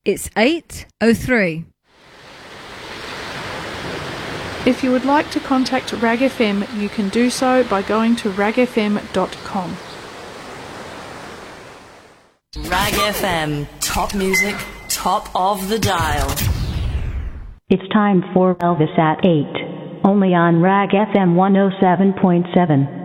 It's 8:03. If you would like to contact RAG FM, you can do so by going to ragfm.com. RAG FM, top music, top of the dial. It's time for Elvis at 8, only on RAG FM 107.7.